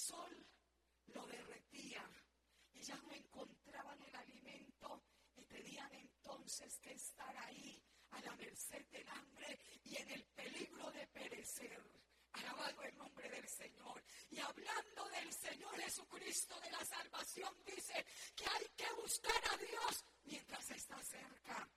sol lo derretía. Ellas no encontraban el alimento y tenían entonces que estar ahí a la merced del hambre y en el peligro de perecer. Alabado el nombre del Señor. Y hablando del Señor Jesucristo de la salvación, dice que hay que buscar a Dios mientras está cerca.